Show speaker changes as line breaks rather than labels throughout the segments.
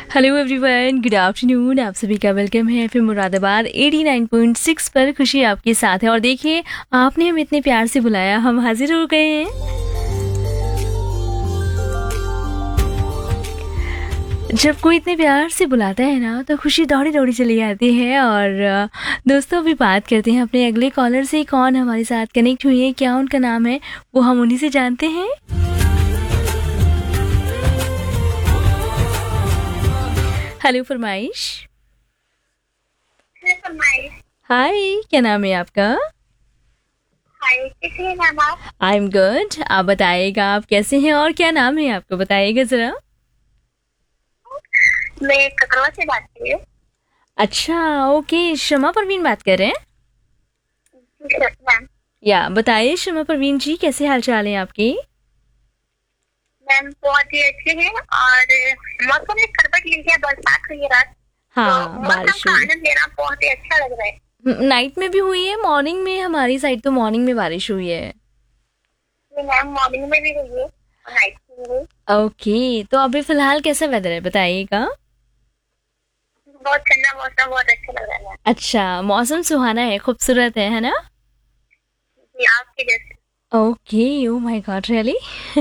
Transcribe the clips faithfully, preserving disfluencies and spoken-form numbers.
Hello everyone, good afternoon. आप सभी का वेलकम है फिर Moradabad eighty nine point six पर। खुशी आपके साथ है और देखिए आपने हमें इतने प्यार से बुलाया, हम हाजिर हो गए हैं। जब कोई इतने प्यार से बुलाता है ना तो खुशी दौड़ी दौड़ी चली आती है। और अ, दोस्तों अभी बात करते हैं अपने अगले कॉलर से। कौन हमारे साथ कनेक्ट हुई है, क्या उनका नाम है, वो हम उन्हीं से जानते हैं। हेलो फरमाइश।
फरमाइश।
हाय, क्या नाम है आपका?
हाय, कैसे हैं मैम आप?
I am good. आप बताइएगा आप कैसे हैं और क्या नाम है आपका, बताइएगा जरा।
मैं ककड़वा से बात कर रही हूँ।
अच्छा, ओके। शमा परवीन बात कर रहे हैं?
मैम
या बताइए शमा परवीन जी, कैसे हाल चाल है आपके?
मैम बहुत ही अच्छे हैं और मौसम ने करवट ली है, बरसात हुई है रात।
हाँ,
तो मौसम
बारिश
का
हुई।
आनंद लेना बहुत ही अच्छा लग रहा है।
नाइट में भी हुई है, मॉर्निंग में हमारी साइड तो मॉर्निंग में बारिश हुई है।
ये मैम मॉर्निंग में भी हुई है और नाइट में भी हुई।
ओके, तो अभी फिलहाल कैसा वेदर है बताइएगा।
बहुत ठंडा मौसम, बहुत अच्छा लग रहा है।
अच्छा, मौसम सुहाना है, खूबसूरत है है ना?
जी, आपके जैसे।
Okay, oh my God, really.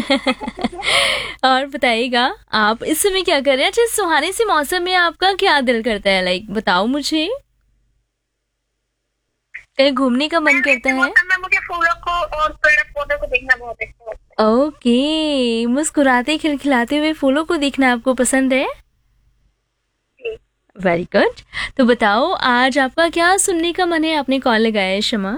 और बताइएगा आप इस समय क्या कर रहे हैं? अच्छा, इस सुहाने से मौसम में आपका क्या दिल करता है, लाइक बताओ मुझे। कहीं घूमने का मन
मैम,
करता
ऐसे
है?
मौसम में मुझे फूलों को और पेड़ पौधों को देखना बहुत अच्छा लगता है।
ओके, मुस्कुराते खिलखिलाते हुए फूलों को देखना आपको पसंद है?
जी।
Very good. तो बताओ आज आपका क्या सुनने का मन है, आपने कॉल लगाया है शमा?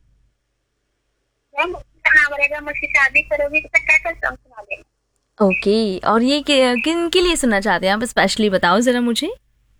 मैम कहाँ बनेगा, मुझसे शादी करोगी तो क्या कर सॉन्ग सुना देना।
ओके, और ये कि- किन के लिए सुनना चाहते हैं आप, स्पेशली बताओ जरा मुझे।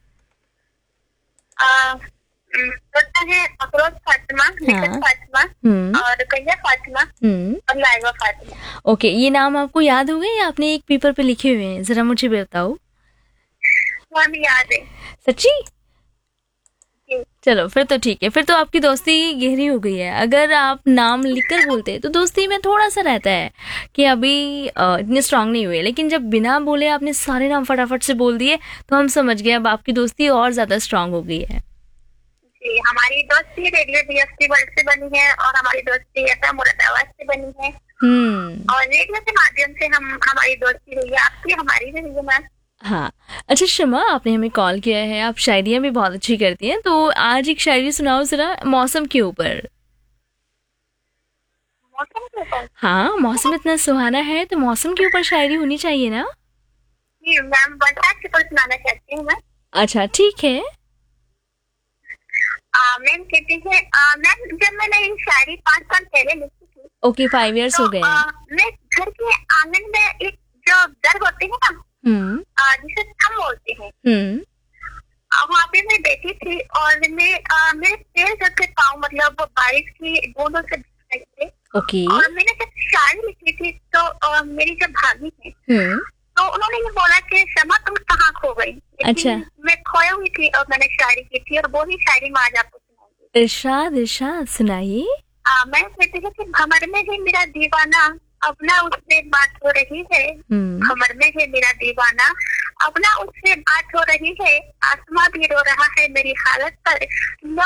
आ, हम्म, होता है अफरोज फातिमा, निकत
हाँ।
फातिमा
हम्म
और कैया फातिमा
हम्म
और लाइबा फातिमा।
ओके, ये नाम आपको याद हो गए या आपने एक पेपर पे लिखे हुए हैं, जरा मुझे बताओ।
वो हमें याद है।
सच्ची?
जी।
चलो फिर तो ठीक है, फिर तो आपकी दोस्ती गहरी हो गई है। अगर आप नाम लिखकर बोलते तो दोस्ती में थोड़ा सा रहता है कि अभी अ, इतने स्ट्रांग नहीं हुए, लेकिन जब बिना बोले आपने सारे नाम फटाफट से बोल दिए तो हम समझ गए अब आपकी दोस्ती और ज्यादा स्ट्रांग हो गई है।
जी, हमारी दोस्ती रेडियो डीएसपी वर्ल्ड से बनी है और हमारी दोस्ती ऐसा मुरादाबाद से बनी है
हम्म
और रेडियो के माध्यम से हम हमारी दोस्ती हुई है। आपकी हमारी भी हुई है मैम।
हाँ। अच्छा शमा, आपने हमें कॉल किया है, आप शायरियाँ भी बहुत अच्छी करती हैं, तो आज एक शायरी सुनाओ जरा मौसम के ऊपर।
मौसम के ऊपर?
हाँ, मौसम इतना सुहाना है तो मौसम के ऊपर शायरी होनी चाहिए ना।
जी मैम, बरसात के ऊपर सुनाना चाहती हूँ मैं।
अच्छा ठीक है।
आ, मैम कहती है, आ, मैम जब मैंने ये शायरी पाँच साल पहले लिखी थी
ओके, फाइव इयर्स
तो
हो गए
आ,
हैं।
मैं घर के आंगन में एक जो दर होते हैं ना,
हम्म
आ, जिसे थम बोलते हैं,
हम्म
आ, वहाँ पे मैं बैठी थी और मैं आ, मेरे पैर जब के पाँव मतलब बारिश की बूंदों से भीग रहे थे
ओके।
और मैंने जब शायरी लिखी थी तो आ, मेरी जब भाभी थी
हम्म
तो उन्होंने ये बोला कि शमा तुम कहाँ खो गई। लेकिन
अच्छा।
मैं खोई हुई थी और मैंने शायरी की थी और वो ही शायरी मैं आज आपको सुनाऊंगी।
इरशाद इरशाद सुनाइए।
आ, मैं कहती हूँ कि भंवर में है मेरा दीवाना, अपना उससे बात हो रही है।
हम्म
भंवर में है मेरा दीवाना, अपना उससे बात हो रही है। आसमां भी रो रहा है मेरी हालत पर।